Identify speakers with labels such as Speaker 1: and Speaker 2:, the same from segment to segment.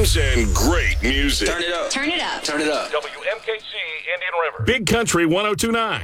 Speaker 1: games and great music.
Speaker 2: Turn it up.
Speaker 3: Turn it up.
Speaker 2: Turn it up.
Speaker 1: WMKC Indian River. Big Country 102.9.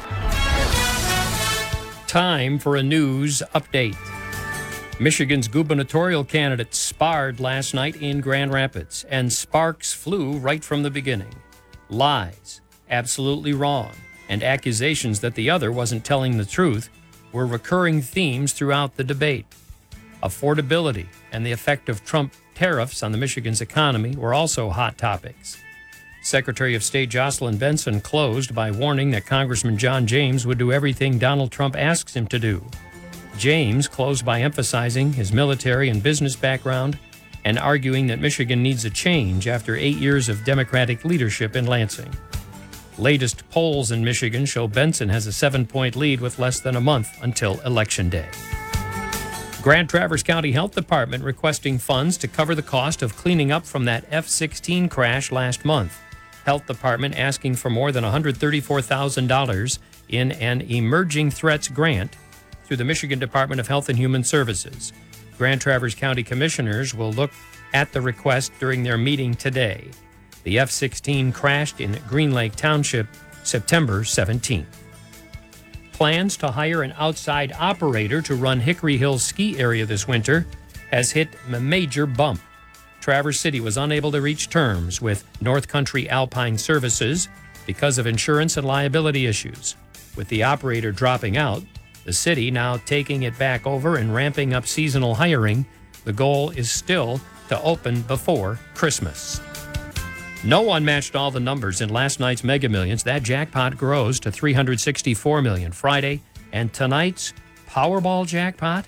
Speaker 4: Time for a news update. Michigan's gubernatorial candidate sparred last night in Grand Rapids, and sparks flew right from the beginning. Lies, absolutely wrong, and accusations that the other wasn't telling the truth were recurring themes throughout the debate. Affordability and the effect of Trump tariffs on the Michigan's economy were also hot topics. Secretary of State Jocelyn Benson closed by warning that Congressman John James would do everything Donald Trump asks him to do. James closed by emphasizing his military and business background and arguing that Michigan needs a change after 8 years of Democratic leadership in Lansing. Latest polls in Michigan show Benson has a 7-point lead with less than a month until Election Day. Grand Traverse County Health Department requesting funds to cover the cost of cleaning up from that F-16 crash last month. Health Department asking for more than $134,000 in an emerging threats grant through the Michigan Department of Health and Human Services. Grand Traverse County commissioners will look at the request during their meeting today. The F-16 crashed in Green Lake Township September 17th. Plans to hire an outside operator to run Hickory Hills ski area this winter has hit a major bump. Traverse City was unable to reach terms with North Country Alpine Services because of insurance and liability issues. With the operator dropping out, the city now taking it back over and ramping up seasonal hiring. The goal is still to open before Christmas. No one matched all the numbers in last night's Mega Millions. That jackpot grows to $364 million Friday. And tonight's Powerball jackpot,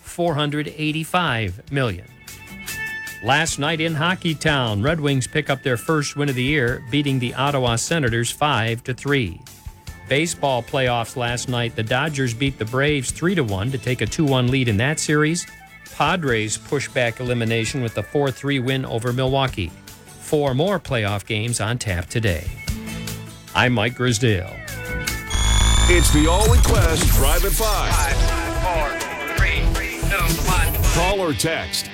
Speaker 4: $485 million. Last night in Hockeytown, Red Wings pick up their first win of the year, beating the Ottawa Senators 5-3. Baseball playoffs last night, the Dodgers beat the Braves 3-1 to take a 2-1 lead in that series. Padres push back elimination with the 4-3 win over Milwaukee. 4 more playoff games on tap today. I'm Mike Grisdale.
Speaker 1: It's the All-Request Drive at 5.
Speaker 2: 5, 4, 3, 2, 1.
Speaker 1: Call or text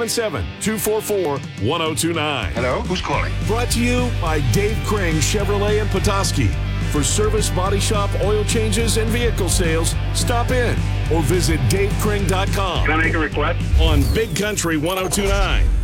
Speaker 1: 877-244-1029.
Speaker 5: Hello? Who's calling?
Speaker 1: Brought to you by Dave Kring Chevrolet and Petoskey. For service, body shop, oil changes, and vehicle sales, stop in or visit davekring.com.
Speaker 5: Can I make a request?
Speaker 1: On Big Country 102.9.